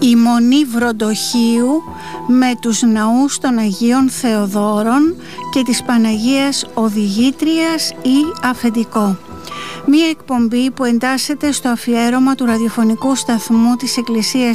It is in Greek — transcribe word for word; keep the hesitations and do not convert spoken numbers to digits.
η Μονή Βροντοχείου με τους ναούς των Αγίων Θεοδόρων και της Παναγίας Οδηγήτριας ή Αφεντικό. Μία εκπομπή που εντάσσεται στο αφιέρωμα του ραδιοφωνικού σταθμού της Εκκλησίας